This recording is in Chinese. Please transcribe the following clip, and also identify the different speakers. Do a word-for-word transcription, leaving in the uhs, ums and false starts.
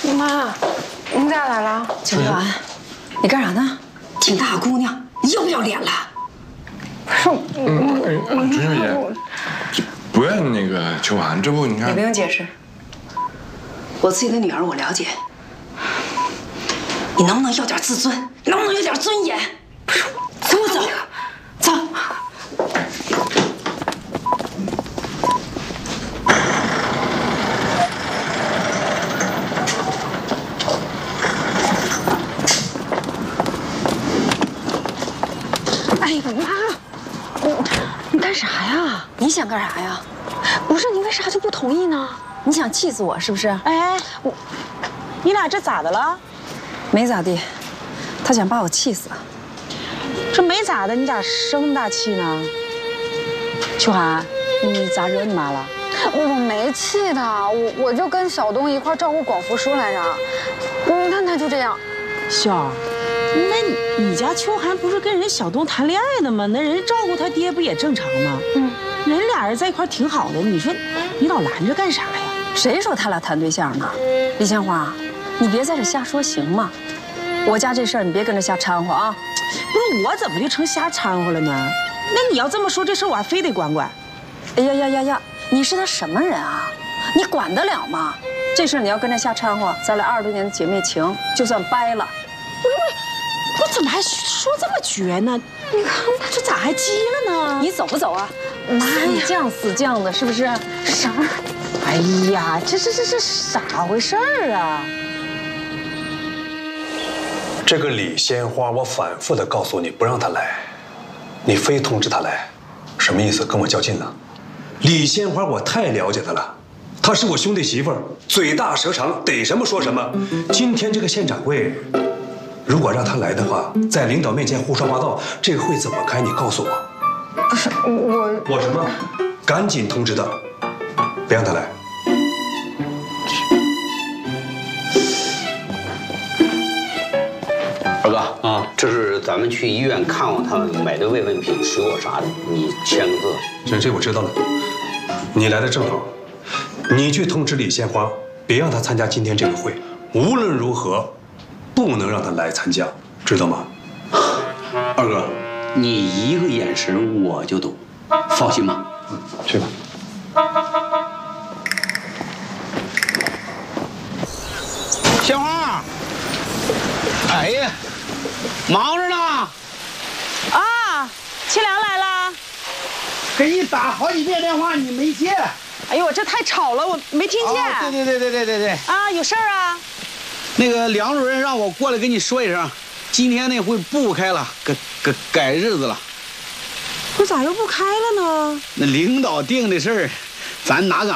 Speaker 1: 妈，你咋来了？
Speaker 2: 秋兰，你干啥呢？挺大姑娘，你要不要脸了？
Speaker 1: 不是，
Speaker 3: 嗯，春秋姐，不怨那个秋寒，这不你看。
Speaker 2: 你不用解释，我自己的女儿我了解。你能不能要点自尊？能不能有点尊严？不是，跟我走，走。
Speaker 1: 哎呀妈！你你干啥呀？
Speaker 2: 你想干啥呀？
Speaker 1: 不是你为啥就不同意呢？
Speaker 2: 你想气死我是不是？
Speaker 1: 哎，我，你俩这咋的了？
Speaker 2: 没咋地，他想把我气死。
Speaker 1: 这没咋的，你咋生大气呢？秋寒，你咋惹你妈了？
Speaker 4: 我没气他，我我就跟小东一块照顾广福叔来着。你看他就这样。
Speaker 1: 笑，那你家秋寒不是跟人小东谈恋爱呢吗？那人照顾他爹不也正常吗？嗯，人俩人在一块挺好的，你说你老拦着干啥呀？
Speaker 2: 谁说他俩谈对象呢？李鲜花，你别在这瞎说行吗？我家这事儿你别跟着瞎掺和啊！
Speaker 1: 不是我怎么就成瞎掺和了呢？那你要这么说，这事儿我还非得管管。
Speaker 2: 哎呀呀呀呀！你是他什么人啊？你管得了吗？这事儿你要跟着瞎掺和，咱俩二十多年的姐妹情就算掰了。
Speaker 1: 不是不是，我怎么还说这么绝呢？你看这咋还急了呢？
Speaker 2: 你走不走啊？妈呀，犟死犟的，是不是？
Speaker 1: 啥？哎呀，这这这这咋回事儿啊？
Speaker 5: 这个李鲜花，我反复的告诉你不让她来，你非通知她来，什么意思？跟我较劲呢？李鲜花，我太了解她了，她是我兄弟媳妇儿，嘴大舌长，逮什么说什么。今天这个县长会，如果让她来的话，在领导面前胡说八道，这个会怎么开？你告诉我。
Speaker 4: 不是我，
Speaker 5: 我什么？赶紧通知她，别让她来。
Speaker 6: 二哥啊，这是咱们去医院看望他们买的慰问品、水果啥的，你签个字。
Speaker 5: 这这我知道了，你来的正好，你去通知李鲜花，别让她参加今天这个会，无论如何，不能让她来参加，知道吗？
Speaker 6: 二哥，你一个眼神我就懂，放心吧。
Speaker 5: 嗯，去吧。
Speaker 6: 鲜花，哎呀，忙着呢。
Speaker 1: 啊，清凉来了。
Speaker 7: 给你打好几遍电话，你没接。
Speaker 1: 哎呦，我这太吵了，我没听见。
Speaker 7: 哦、对对对对对对对。
Speaker 1: 啊，有事儿啊？
Speaker 7: 那个梁主任让我过来跟你说一声，今天那会不开了，改改改日子了。
Speaker 1: 不咋又不开了呢？
Speaker 7: 那领导定的事儿，咱哪敢？